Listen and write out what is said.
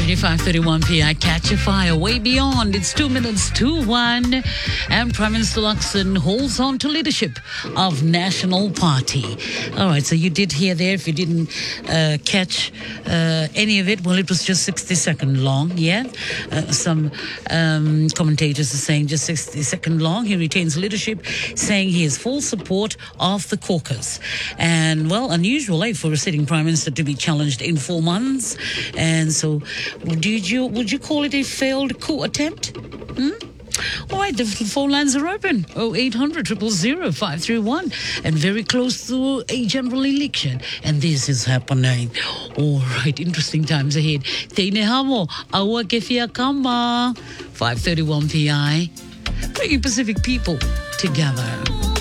5:31 p.m. Catch a fire way beyond. It's 2 minutes to 1. And Prime Minister Luxon holds on to leadership of National Party. All right, so you did hear there. If you didn't catch any of it, well, it was just 60 seconds long, yeah? Some commentators are saying just 60 seconds long. He retains leadership, saying he has full support of the caucus. And, well, unusual, for a sitting Prime Minister to be challenged in 4 months. And so, would you call it a failed coup attempt? All right, the phone lines are open. 0800 000 531, and very close to a general election. And this is happening. All right, interesting times ahead. Teine hamo, awa kefia kama. 5:31 PI, bringing Pacific people together.